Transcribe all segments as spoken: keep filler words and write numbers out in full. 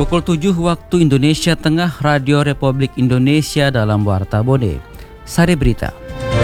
Pukul tujuh waktu Indonesia Tengah, Radio Republik Indonesia dalam Warta Bone. Sari Berita.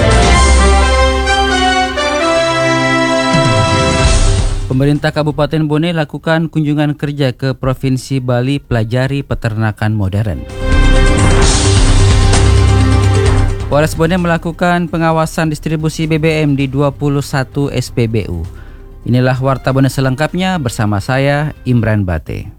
Pemerintah Kabupaten Bone lakukan kunjungan kerja ke Provinsi Bali pelajari peternakan modern. Polres Bone melakukan pengawasan distribusi B B M di dua puluh satu S P B U. Inilah Warta Bone selengkapnya bersama saya, Imran Bate.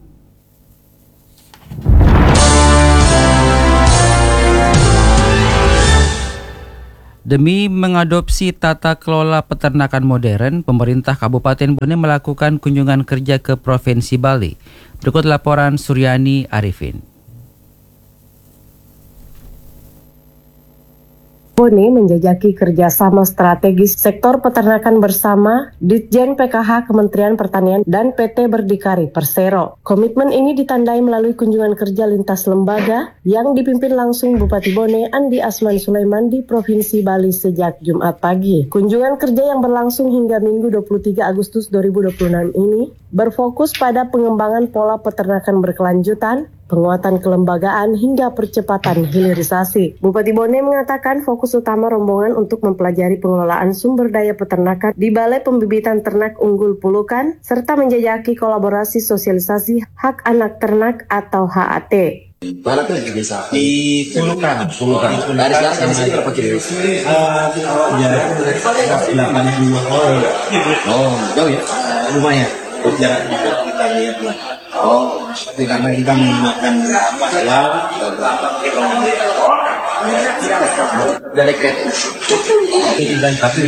Demi mengadopsi tata kelola peternakan modern, pemerintah Kabupaten Bone melakukan kunjungan kerja ke Provinsi Bali. Berikut laporan Suryani Arifin. Bone menjajaki kerjasama strategis sektor peternakan bersama Ditjen P K H Kementerian Pertanian dan P T Berdikari Persero. Komitmen ini ditandai melalui kunjungan kerja lintas lembaga yang dipimpin langsung Bupati Bone Andi Asman Sulaiman di Provinsi Bali sejak Jumat pagi. Kunjungan kerja yang berlangsung hingga Minggu dua puluh tiga Agustus dua ribu dua puluh enam ini berfokus pada pengembangan pola peternakan berkelanjutan, penguatan kelembagaan hingga percepatan hilirisasi. Bupati Bone mengatakan fokus utama rombongan untuk mempelajari pengelolaan sumber daya peternakan di Balai Pembibitan Ternak Unggul Pulukan serta menjajaki kolaborasi sosialisasi hak anak ternak atau H A T. Mana tuh di desa? Di Pulukan. Pulukan. Dari sekarang sini berapa kilo? Ya, delapan dua orang. Oh, jauh ya? Lumayan. Jaraknya kita lihat lah. Oh, karena kita menggunakan masalah dari kereta. Dan tapi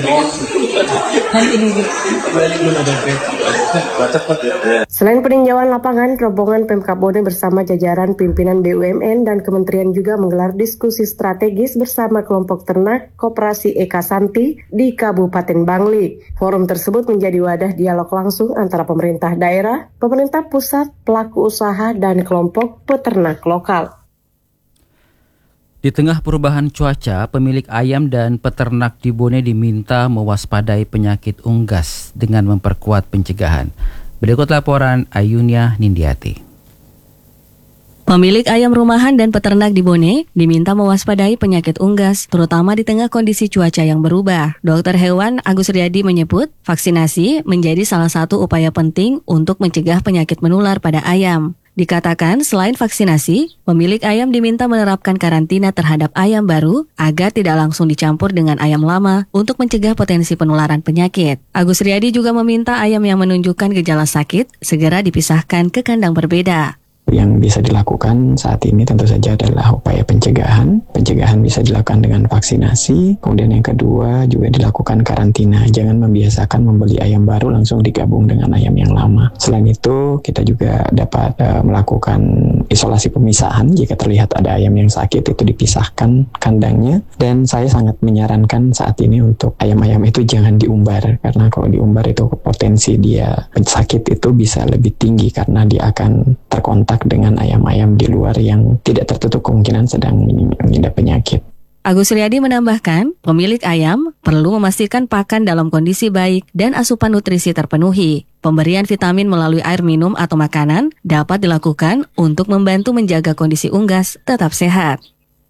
Selain peninjauan lapangan, rombongan Pemkab Bone bersama jajaran pimpinan B U M N dan kementerian juga menggelar diskusi strategis bersama kelompok ternak Koperasi Eka Santi di Kabupaten Bangli. Forum tersebut menjadi wadah dialog langsung antara pemerintah daerah, pemerintah pusat, pelaku usaha, dan kelompok peternak lokal. Di tengah perubahan cuaca, pemilik ayam dan peternak di Bone diminta mewaspadai penyakit unggas dengan memperkuat pencegahan. Berikut laporan Ayunia Nindiati. Pemilik ayam rumahan dan peternak di Bone diminta mewaspadai penyakit unggas, terutama di tengah kondisi cuaca yang berubah. Dokter hewan Agus Riyadi menyebut, vaksinasi menjadi salah satu upaya penting untuk mencegah penyakit menular pada ayam. Dikatakan selain vaksinasi, pemilik ayam diminta menerapkan karantina terhadap ayam baru agar tidak langsung dicampur dengan ayam lama untuk mencegah potensi penularan penyakit. Agus Riyadi juga meminta ayam yang menunjukkan gejala sakit segera dipisahkan ke kandang berbeda. Yang bisa dilakukan saat ini tentu saja adalah upaya pencegahan. Pencegahan bisa dilakukan dengan vaksinasi. Kemudian yang kedua juga dilakukan karantina. Jangan membiasakan membeli ayam baru langsung digabung dengan ayam yang lama. Selain itu kita juga dapat uh, melakukan isolasi pemisahan. Jika terlihat ada ayam yang sakit itu dipisahkan kandangnya. Dan saya sangat menyarankan saat ini untuk ayam-ayam itu jangan diumbar. Karena kalau diumbar itu potensi dia sakit itu bisa lebih tinggi karena dia akan terkontak dengan ayam-ayam di luar yang tidak tertutup kemungkinan sedang mengidap penyakit. Agus Riyadi menambahkan, pemilik ayam perlu memastikan pakan dalam kondisi baik dan asupan nutrisi terpenuhi. Pemberian vitamin melalui air minum atau makanan dapat dilakukan untuk membantu menjaga kondisi unggas tetap sehat.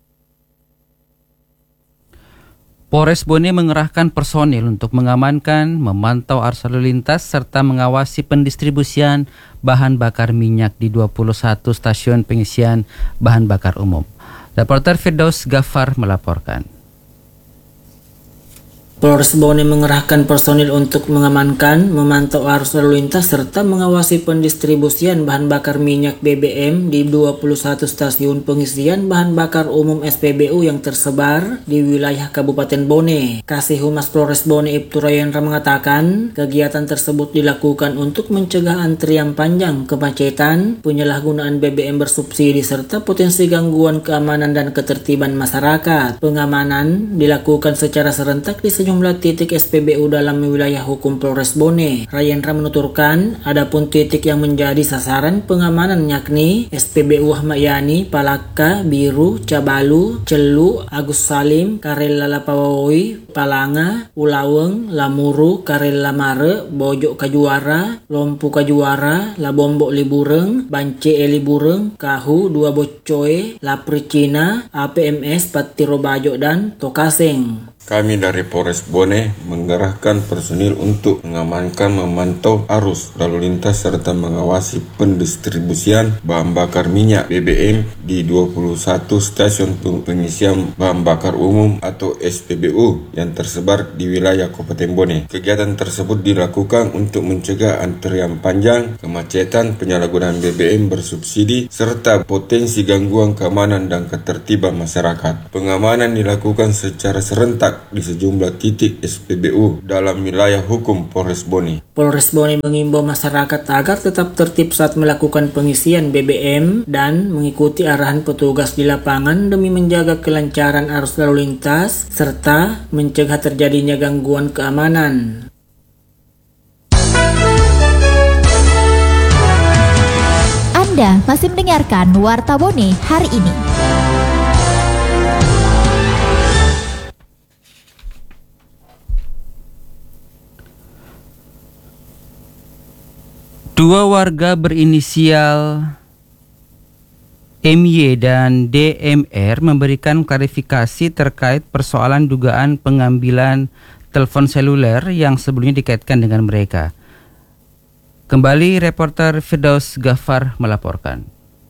Polres Bone mengerahkan personil untuk mengamankan, memantau arus lalu lintas, serta mengawasi pendistribusian bahan bakar minyak di dua puluh satu stasiun pengisian bahan bakar umum. Reporter Firdaus Ghaffar melaporkan. Polres Bone mengerahkan personil untuk mengamankan, memantau arus lalu lintas serta mengawasi pendistribusian bahan bakar minyak B B M di dua puluh satu stasiun pengisian bahan bakar umum S P B U yang tersebar di wilayah Kabupaten Bone. Kasih Humas Polres Bone Ibtu Rayendra mengatakan, kegiatan tersebut dilakukan untuk mencegah antrian panjang, kemacetan, penyalahgunaan B B M bersubsidi serta potensi gangguan keamanan dan ketertiban masyarakat. Pengamanan dilakukan secara serentak di sejumlah sejumlah titik S P B U dalam wilayah hukum Polres Bone. Rayendra menuturkan, adapun titik yang menjadi sasaran pengamanan yakni S P B U Ahmad Yani, Palaka, Biru, Cabalu, Celu, Agus Salim, Karela Lapawoi, Palanga, Ulaweng, Lamuru, Karela Mare, Bojok Kajuara, Lompu Kajuara, Labombok Libureng, Bance Libureng, Kahu, Dua Bocoe, Lapricina, A P M S Patiro Bajo dan Tokaseng. Kami dari Polres Bone mengerahkan personil untuk mengamankan, memantau arus lalu lintas serta mengawasi pendistribusian bahan bakar minyak B B M di dua puluh satu stasiun pengisian bahan bakar umum atau S P B U yang tersebar di wilayah Kabupaten Bone. Kegiatan tersebut dilakukan untuk mencegah antrian panjang, kemacetan, penyalahgunaan B B M bersubsidi, serta potensi gangguan keamanan dan ketertiban masyarakat. Pengamanan dilakukan secara serentak di sejumlah titik S P B U dalam wilayah hukum Polres Bone. Polres Bone mengimbau masyarakat agar tetap tertib saat melakukan pengisian B B M dan mengikuti arahan petugas di lapangan demi menjaga kelancaran arus lalu lintas serta mencegah terjadinya gangguan keamanan. Anda masih mendengarkan Warta Bone hari ini. Dua warga berinisial M Y dan D M R memberikan klarifikasi terkait persoalan dugaan pengambilan telepon seluler yang sebelumnya dikaitkan dengan mereka. Kembali reporter Firdaus Ghaffar melaporkan.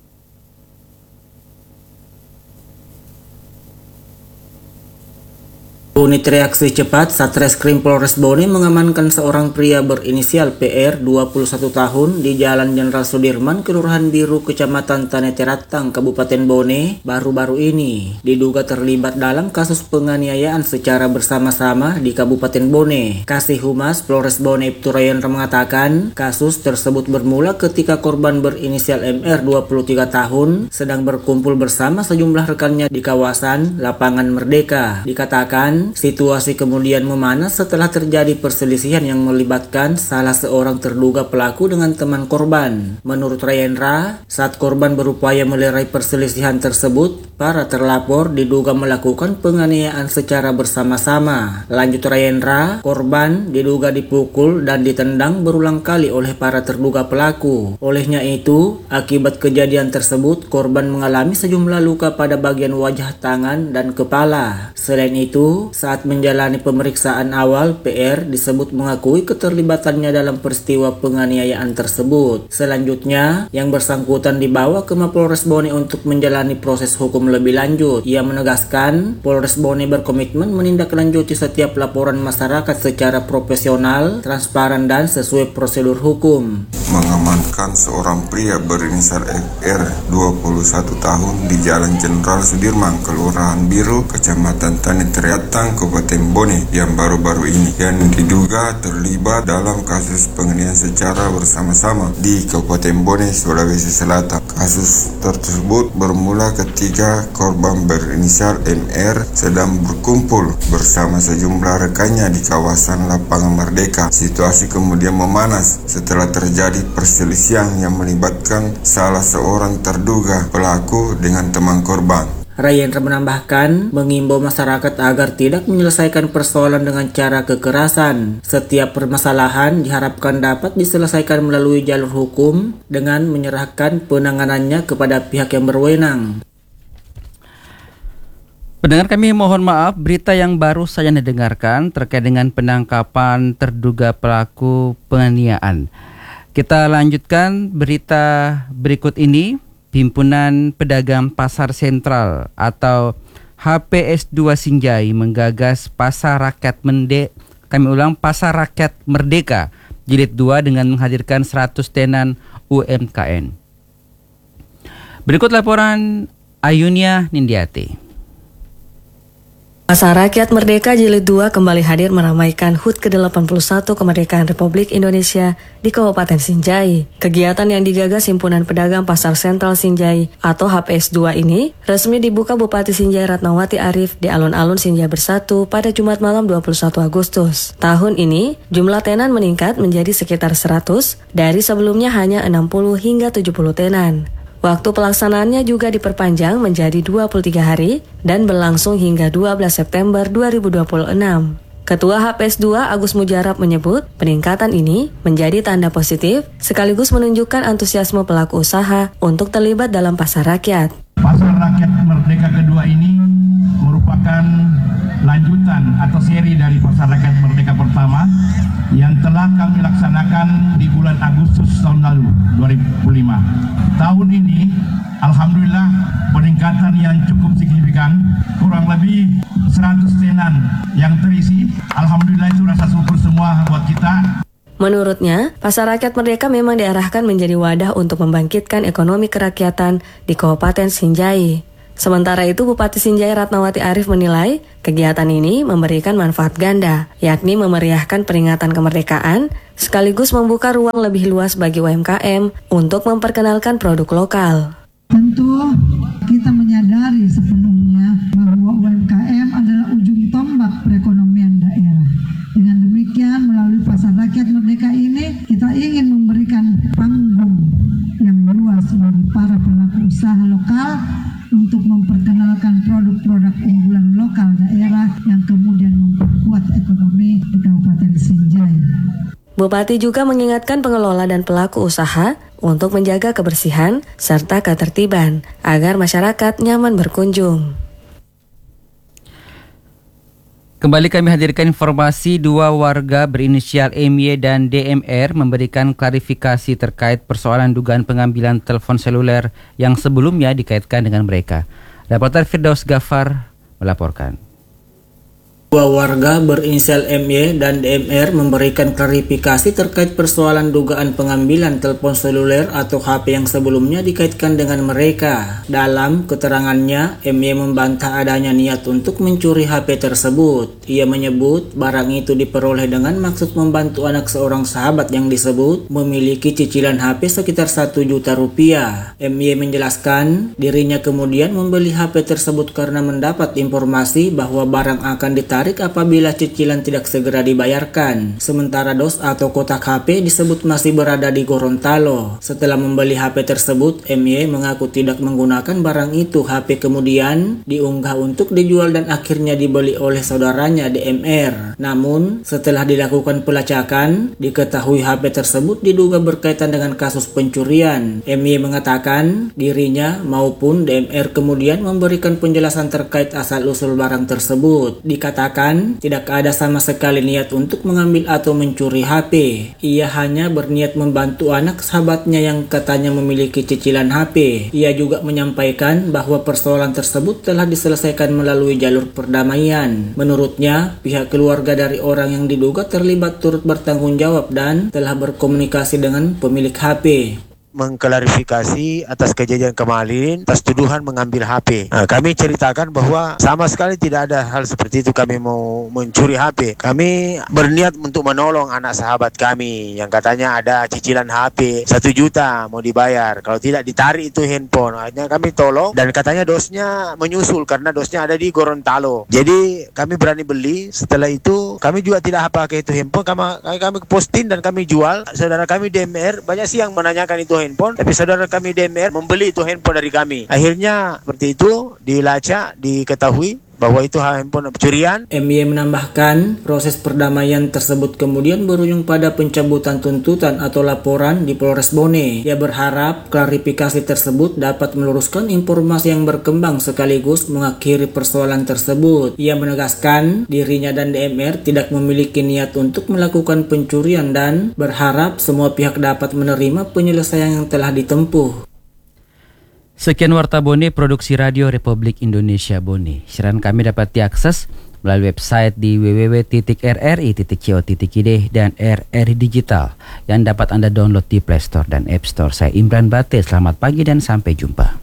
Unit reaksi cepat Satreskrim Polres Bone mengamankan seorang pria berinisial P R dua puluh satu tahun di Jalan Jenderal Sudirman, Kelurahan Biru, Kecamatan Taneteratang, Kabupaten Bone baru-baru ini. Diduga terlibat dalam kasus penganiayaan secara bersama-sama di Kabupaten Bone. Kasih Humas Polres Bone Ibtu Rayendra mengatakan kasus tersebut bermula ketika korban berinisial M R dua puluh tiga tahun sedang berkumpul bersama sejumlah rekannya di kawasan Lapangan Merdeka. Dikatakan situasi kemudian memanas setelah terjadi perselisihan yang melibatkan salah seorang terduga pelaku dengan teman korban. Menurut Rayendra, saat korban berupaya melerai perselisihan tersebut, para terlapor diduga melakukan penganiayaan secara bersama-sama. Lanjut Rayendra, korban diduga dipukul dan ditendang berulang kali oleh para terduga pelaku. Olehnya itu, akibat kejadian tersebut, korban mengalami sejumlah luka pada bagian wajah, tangan, dan kepala. Selain itu, saat menjalani pemeriksaan awal, P R disebut mengakui keterlibatannya dalam peristiwa penganiayaan tersebut. Selanjutnya, yang bersangkutan dibawa ke Mapolres Bone untuk menjalani proses hukum lebih lanjut. Ia menegaskan, Polres Bone berkomitmen menindaklanjuti setiap laporan masyarakat secara profesional, transparan, dan sesuai prosedur hukum. Mengamankan seorang pria berinisial F R dua puluh satu tahun di Jalan Jenderal Sudirman, Kelurahan Biru, Kecamatan Taneteratang, Kabupaten Bone yang baru-baru ini yang diduga terlibat dalam kasus penganiayaan secara bersama-sama di Kabupaten Bone, Sulawesi Selatan. Kasus tersebut bermula ketika korban berinisial M R sedang berkumpul bersama sejumlah rekannya di kawasan Lapangan Merdeka. Situasi kemudian memanas setelah terjadi perselisihan yang melibatkan salah seorang terduga pelaku dengan teman korban. Rayendra menambahkan, mengimbau masyarakat agar tidak menyelesaikan persoalan dengan cara kekerasan. Setiap permasalahan diharapkan dapat diselesaikan melalui jalur hukum dengan menyerahkan penanganannya kepada pihak yang berwenang. Pendengar kami mohon maaf, berita yang baru saja didengarkan terkait dengan penangkapan terduga pelaku penganiayaan. Kita lanjutkan berita berikut ini. Himpunan Pedagang Pasar Sentral atau H P S dua Sinjai menggagas Pasar Rakyat Mende, kami ulang Pasar Rakyat Merdeka Jilid dua dengan menghadirkan seratus tenan U M K M. Berikut laporan Ayunia Nindiati. Pasar Rakyat Merdeka Jilid dua kembali hadir meramaikan H U T ke delapan puluh satu Kemerdekaan Republik Indonesia di Kabupaten Sinjai. Kegiatan yang digagas Himpunan Pedagang Pasar Sentral Sinjai atau H P S dua ini resmi dibuka Bupati Sinjai Ratnawati Arif di alun-alun Sinjai Bersatu pada Jumat malam dua puluh satu Agustus. Tahun ini, jumlah tenan meningkat menjadi sekitar seratus dari sebelumnya hanya enam puluh hingga tujuh puluh tenan. Waktu pelaksanaannya juga diperpanjang menjadi dua puluh tiga hari dan berlangsung hingga dua belas September dua ribu dua puluh enam. Ketua H P S dua Agus Mujarab menyebut peningkatan ini menjadi tanda positif sekaligus menunjukkan antusiasme pelaku usaha untuk terlibat dalam pasar rakyat. Pasar Rakyat Merdeka kedua ini merupakan lanjutan atau seri dari Pasar Rakyat Merdeka pertama yang telah kami laksanakan di bulan Agustus tahun lalu dua ribu lima. Tahun ini alhamdulillah peningkatan yang cukup signifikan, kurang lebih seratus tenan yang terisi. Alhamdulillah itu rasa syukur semua buat kita. Menurutnya, Pasar Rakyat Merdeka memang diarahkan menjadi wadah untuk membangkitkan ekonomi kerakyatan di Kabupaten Sinjai. Sementara itu, Bupati Sinjai Ratnawati Arif menilai kegiatan ini memberikan manfaat ganda, yakni memeriahkan peringatan kemerdekaan, sekaligus membuka ruang lebih luas bagi U M K M untuk memperkenalkan produk lokal. Tentu kita menyadari sepenuhnya bahwa U M K M adalah ujung tombak perekonomian daerah. Dengan demikian, melalui Pasar Rakyat Merdeka ini, kita ingin memberikan panggung yang luas bagi para pelaku usaha lokal untuk memperkenalkan produk-produk unggulan lokal daerah yang kemudian memperkuat ekonomi di Kabupaten Sinjai. Bupati juga mengingatkan pengelola dan pelaku usaha untuk menjaga kebersihan serta ketertiban agar masyarakat nyaman berkunjung. Kembali kami hadirkan informasi dua warga berinisial M Y dan D M R memberikan klarifikasi terkait persoalan dugaan pengambilan telepon seluler yang sebelumnya dikaitkan dengan mereka. Reporter Firdaus Ghaffar melaporkan. Dua warga berinisial M Y dan D M R memberikan klarifikasi terkait persoalan dugaan pengambilan telepon seluler atau H P yang sebelumnya dikaitkan dengan mereka. Dalam keterangannya, M Y membantah adanya niat untuk mencuri H P tersebut. Ia menyebut barang itu diperoleh dengan maksud membantu anak seorang sahabat yang disebut memiliki cicilan H P sekitar satu juta rupiah. M Y menjelaskan dirinya kemudian membeli H P tersebut karena mendapat informasi bahwa barang akan ditarik apabila cicilan tidak segera dibayarkan. Sementara dos atau kotak H P disebut masih berada di Gorontalo. Setelah membeli H P tersebut, M Y mengaku tidak menggunakan barang itu. H P kemudian diunggah untuk dijual dan akhirnya dibeli oleh saudaranya D M R. Namun, setelah dilakukan pelacakan, diketahui H P tersebut diduga berkaitan dengan kasus pencurian. M Y mengatakan dirinya maupun D M R kemudian memberikan penjelasan terkait asal-usul barang tersebut. Dikatakan tidak ada sama sekali niat untuk mengambil atau mencuri H P. Ia hanya berniat membantu anak sahabatnya yang katanya memiliki cicilan H P. Ia juga menyampaikan bahwa persoalan tersebut telah diselesaikan melalui jalur perdamaian. Menurutnya, pihak keluarga dari orang yang diduga terlibat turut bertanggung jawab dan telah berkomunikasi dengan pemilik H P. Mengklarifikasi atas kejadian kemarin atas tuduhan mengambil H P. Nah, kami ceritakan bahwa sama sekali tidak ada hal seperti itu kami mau mencuri H P. Kami berniat untuk menolong anak sahabat kami yang katanya ada cicilan H P satu juta mau dibayar. Kalau tidak ditarik itu handphone. Akhirnya kami tolong dan katanya dosnya menyusul karena dosnya ada di Gorontalo. Jadi kami berani beli. Setelah itu kami juga tidak pakai itu handphone. Kami, kami posting dan kami jual. Saudara kami D M R banyak sih yang menanyakan itu handphone, tapi saudara kami D M R membeli itu handphone dari kami. Akhirnya seperti itu dilacak, diketahui bahwa itu handphone pencurian. M Y menambahkan proses perdamaian tersebut kemudian berujung pada pencabutan tuntutan atau laporan di Polres Bone. Ia berharap klarifikasi tersebut dapat meluruskan informasi yang berkembang sekaligus mengakhiri persoalan tersebut. Ia menegaskan dirinya dan D M R tidak memiliki niat untuk melakukan pencurian dan berharap semua pihak dapat menerima penyelesaian yang telah ditempuh. Sekian Warta Bone, produksi Radio Republik Indonesia Bone. Siaran kami dapat diakses melalui website di w w w titik r r i titik co titik i d dan R R I Digital yang dapat Anda download di Play Store dan App Store. Saya Imran Bate, selamat pagi dan sampai jumpa.